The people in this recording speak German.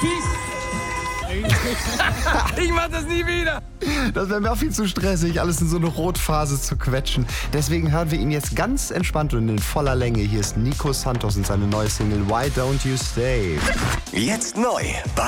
Ich mach das nie wieder. Das wäre mir auch viel zu stressig, alles in so eine Rotphase zu quetschen. Deswegen hören wir ihn jetzt ganz entspannt und in voller Länge. Hier ist Nico Santos und seine neue Single Why Don't You Stay. Jetzt neu